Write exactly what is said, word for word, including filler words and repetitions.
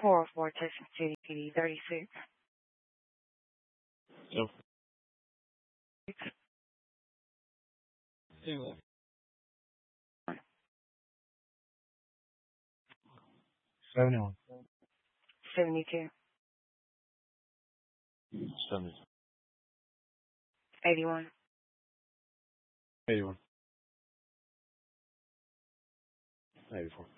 four oh four Tustin City P D thirty-six. Yep. Anyway. seventy-one. seventy-two. seventy. eighty-one. eighty-one. eighty-four.